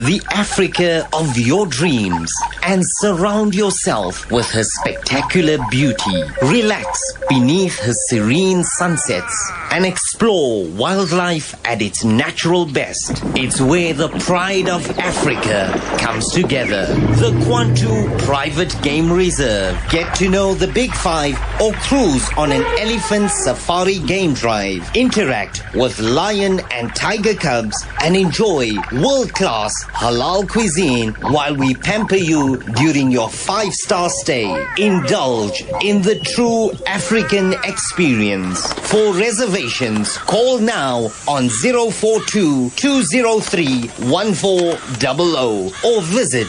the Africa of your dreams and surround yourself with her spectacular beauty. Relax beneath her serene sunsets and explore wildlife at its natural best. It's where the pride of Africa comes together. The Kwantu Private Game Reserve. Get to know the Big Five or cruise on an elephant safari game drive. Interact with lion and tiger cubs and enjoy world-class halal cuisine while we pamper you during your 5-star stay. Indulge in the true African experience. For reservations, call now on 042-203-1400 or visit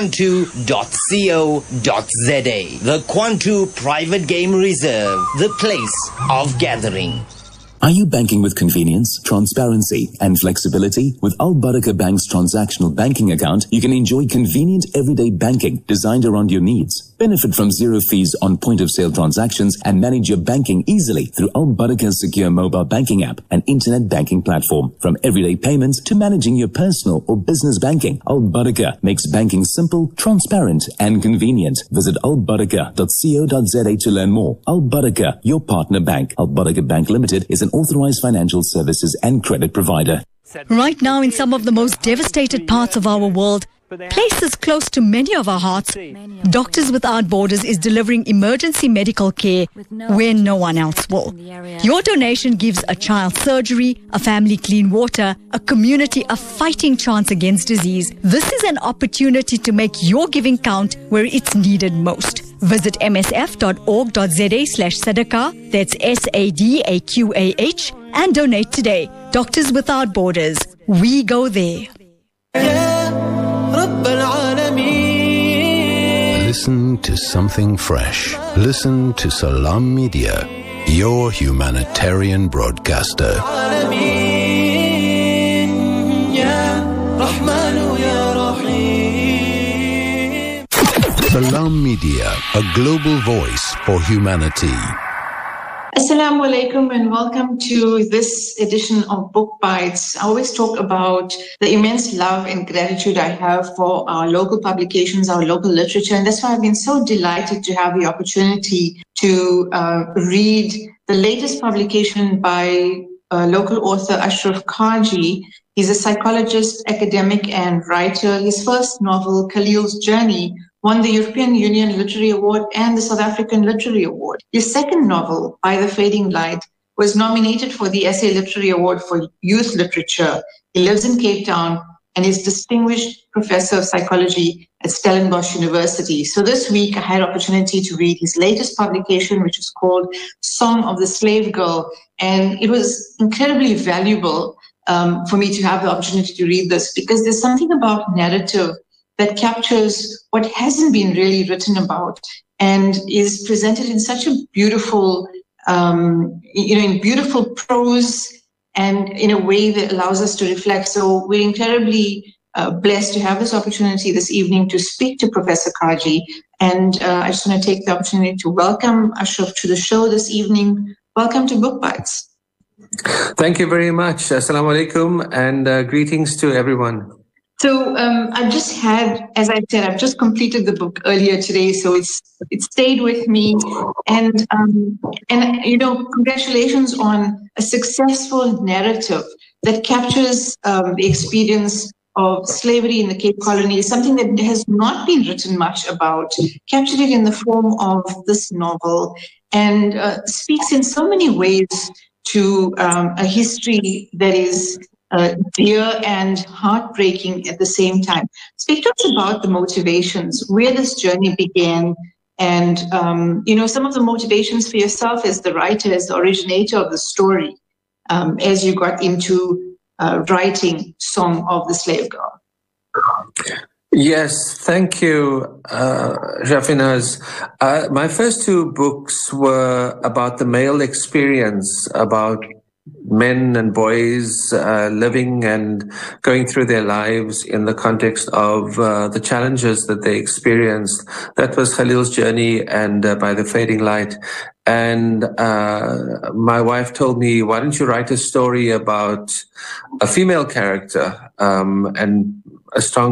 kwantu.co.za. The Kwantu Private Game Reserve, the place of gathering. Are you banking with convenience, transparency, and flexibility? With Al Barakah Bank's transactional banking account, you can enjoy convenient everyday banking designed around your needs. Benefit from zero fees on point-of-sale transactions and manage your banking easily through Al Barakah's secure mobile banking app and internet banking platform. From everyday payments to managing your personal or business banking, Al Barakah makes banking simple, transparent, and convenient. Visit albarakah.co.za to learn more. Al Barakah, your partner bank. Al Barakah Bank Limited is an authorized financial services and credit provider. Right now, in some of the most devastated parts of our world, places close to many of our hearts, Doctors Without Borders is delivering emergency medical care where no one else will. Your donation gives a child surgery, a family clean water, a community a fighting chance against disease. This is an opportunity to make your giving count where it's needed most. Visit msf.org.za/sadaqah, that's SADAQAH, and donate today. Doctors Without Borders, we go there. Listen to something fresh. Listen to Salam Media, your humanitarian broadcaster. Salam Media, a global voice for humanity. Assalamu alaikum and welcome to this edition of Book Bites. I always talk about the immense love and gratitude I have for our local publications, our local literature, and that's why I've been so delighted to have the opportunity to read the latest publication by local author Ashraf Kaji. He's a psychologist, academic, and writer. His first novel, Khalil's Journey, won the European Union Literary Award and the South African Literary Award. His second novel, By the Fading Light, was nominated for the SA Literary Award for Youth Literature. He lives in Cape Town and is distinguished professor of psychology at Stellenbosch University. So this week I had opportunity to read his latest publication, which is called Song of the Slave Girl. And it was incredibly valuable for me to have the opportunity to read this because there's something about narrative that captures what hasn't been really written about and is presented in such a beautiful, in beautiful prose and in a way that allows us to reflect. So we're incredibly blessed to have this opportunity this evening to speak to Professor Kaji. And I just want to take the opportunity to welcome Ashraf to the show this evening. Welcome to Book Bites. Thank you very much. Assalamu alaikum and greetings to everyone. So I've just had, as I said, I've just completed the book earlier today, so it stayed with me, and congratulations on a successful narrative that captures the experience of slavery in the Cape Colony. Something that has not been written much about, captured it in the form of this novel, and speaks in so many ways to a history that is dear and heartbreaking at the same time. Speak to us about the motivations, where this journey began, and some of the motivations for yourself as the writer, as the originator of the story, as you got into writing Song of the Slave Girl. Yes, thank you, Jafinaz. My first two books were about the male experience, about men and boys living and going through their lives in the context of the challenges that they experienced. That was Khalil's Journey and By the Fading Light. And my wife told me, why don't you write a story about a female character? And a strong